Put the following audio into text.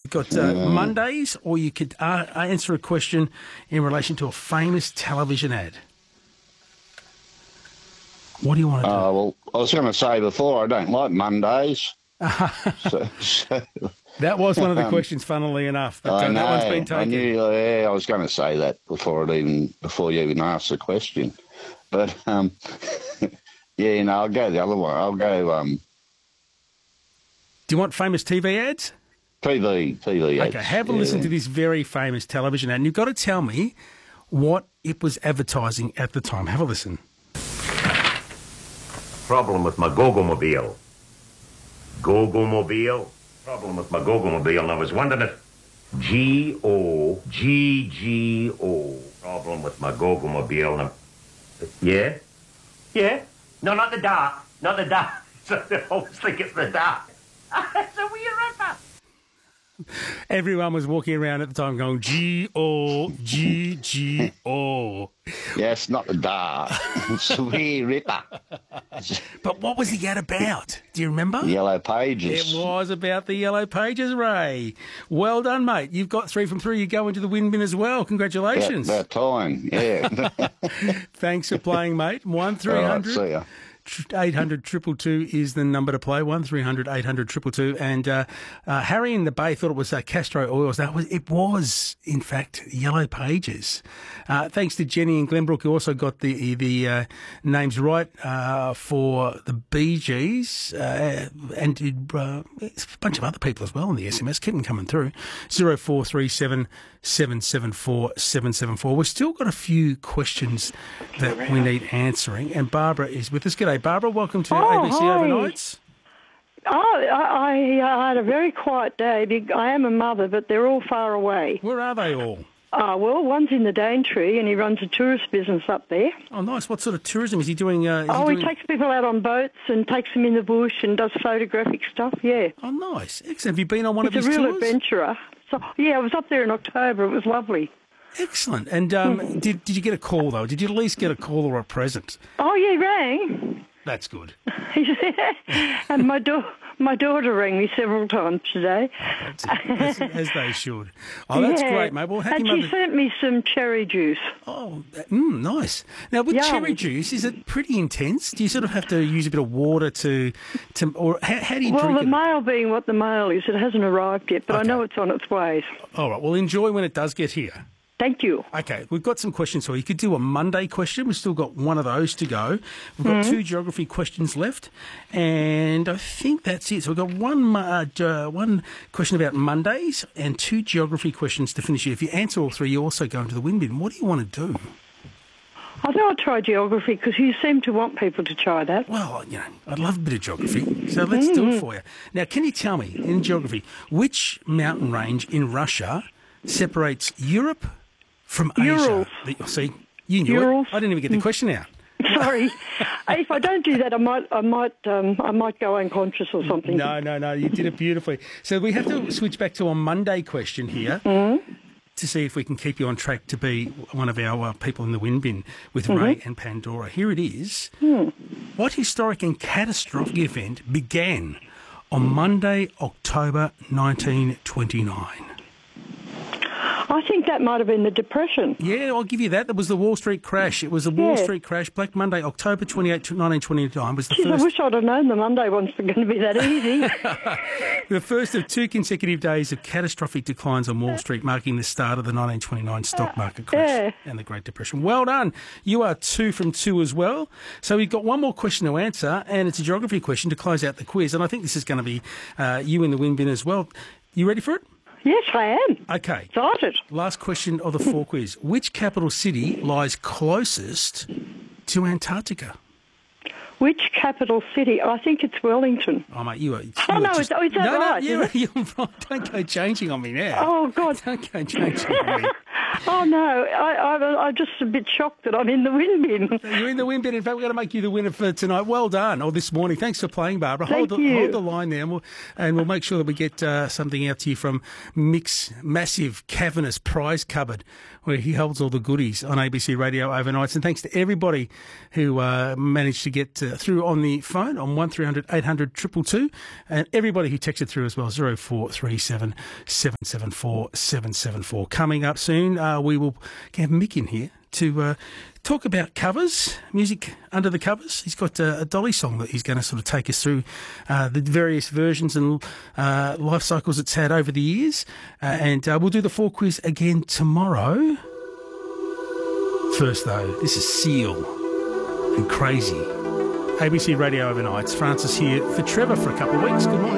Got Mondays, or you could answer a question in relation to a famous television ad. What do you want to do? Well, I was going to say before, I don't like Mondays. That was one of the questions, funnily enough. But that one's been taken. I was going to say that before you even asked the question. But, I'll go the other one. I'll go... Do you want famous TV ads? TV ads. Okay, have a listen to this very famous television ad. And you've got to tell me what it was advertising at the time. Have a listen. Problem with my Gogomobile. Gogomobile? Problem with my Gogomobile, and I was wondering if G-O-G-G-O. Problem with my Gogomobile, and Yeah? Yeah? No, not the dark. Not the dark. I always think it's the dark. It's a weird ripper. Everyone was walking around at the time going, G-O-G-G-O. Yes, not the dark. It's a weird ripper. But what was the ad about? Do you remember? Yellow Pages. It was about the Yellow Pages, Ray. Well done, mate. You've got 3 from 3. You go into the win bin as well. Congratulations. About time, yeah. Thanks for playing, mate. 1300. See ya. 800 222 is the number to play. 1300 800 222. And Harry in the Bay thought it was Castro Oils. It was in fact Yellow Pages. Thanks to Jenny and Glenbrook, who also got the names right for the Bee Gees, and a bunch of other people as well in the SMS. Keep them coming through. 0437 774 774. We've still got a few questions that we need answering, and Barbara is with us. G'day, Barbara. Welcome to ABC hi. Overnights. I had a very quiet day. I am a mother, but they're all far away. Where are they all? Well, one's in the Daintree, and he runs a tourist business up there. Oh, nice. What sort of tourism is he doing? He takes people out on boats and takes them in the bush and does photographic stuff, yeah. Oh, nice. Excellent. Have you been on one of his tours? He's a real tours? adventurer. So, yeah, I was up there in October. It was lovely. Excellent. And did you get a call, though? Did you at least get a call or a present? Oh, yeah, he rang. That's good. And my daughter rang me several times today. As they should. Oh, that's great, mate. Well, and she sent me some cherry juice. Oh, nice. Now, with cherry juice, is it pretty intense? Do you sort of have to use a bit of water to or how do you drink it? Well, the mail being what the mail is, it hasn't arrived yet, but I know it's on its way. All right. Well, enjoy when it does get here. Thank you. Okay, we've got some questions for you. You could do a Monday question. We've still got one of those to go. We've got 2 geography questions left, and I think that's it. So we've got one question about Mondays and 2 geography questions to finish it. If you answer all 3, you also go into the win bin. What do you want to do? I think I'll try geography because you seem to want people to try that. Well, I'd love a bit of geography, so let's do it for you. Now, can you tell me, in geography, which mountain range in Russia separates Europe from Urals. Asia? See, you knew Urals. it. I didn't even get the question out. Sorry. If I don't do that, I might go unconscious or something. No. You did it beautifully. So we have to switch back to a Monday question here to see if we can keep you on track to be one of our people in the win bin with Ray and Pandora. Here it is. What historic and catastrophic event began on Monday, October 1929? I think that might have been the Depression. Yeah, I'll give you that. That was the Wall Street crash. It was the Wall Street crash. Black Monday, October 28, 1929 was the first... I wish I'd have known the Monday ones were going to be that easy. The first of 2 consecutive days of catastrophic declines on Wall Street, marking the start of the 1929 stock market crash and the Great Depression. Well done. You are 2 from 2 as well. So we've got one more question to answer, and it's a geography question to close out the quiz. And I think this is going to be you in the win bin as well. You ready for it? Yes, I am. Okay. Excited. Last question of the 4 quiz. Which capital city lies closest to Antarctica? Which capital city? I think it's Wellington. Oh, mate, you are... Is that right? No, you're right. Don't go changing on me now. Oh, God. Don't go changing on me. Oh, no, I'm just a bit shocked that I'm in the win bin. You're in the win bin. In fact, we're going to make you the winner for tonight. Well done, or this morning. Thanks for playing, Barbara. Thank you. Hold the line there, and we'll make sure that we get something out to you from Mick's massive, cavernous prize cupboard, where he holds all the goodies on ABC Radio overnights. And thanks to everybody who managed to get through on the phone on 1300 800 222, and everybody who texted through as well, 0437 774 774. Coming up soon, we will have Mick in here to talk about covers, music under the covers. He's got a Dolly song that he's going to sort of take us through the various versions and life cycles it's had over the years. And we'll do the 4 quiz again tomorrow. First, though, this is Seal and Crazy. ABC Radio Overnights. Francis here for Trevor for a couple of weeks. Good morning.